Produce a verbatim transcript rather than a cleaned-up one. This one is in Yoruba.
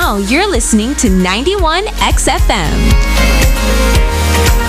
now you're listening to ninety-one X F M.